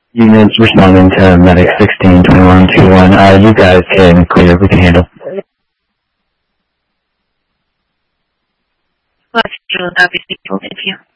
Units responding to medic 162121. You guys can clear. We can handle. Let's do that with people. Thank you.